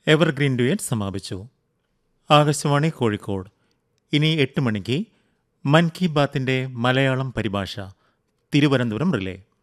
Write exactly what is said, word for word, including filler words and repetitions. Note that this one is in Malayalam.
എവർഗ്രീൻ ഡ്യുയറ്റ് സമാപിച്ചു. ആകാശവാണി കോഴിക്കോട്. ഇനി എട്ട് മണിക്ക് മൻ കി ബാത്തിൻ്റെ മലയാളം പരിഭാഷ തിരുവനന്തപുരം റിലേ.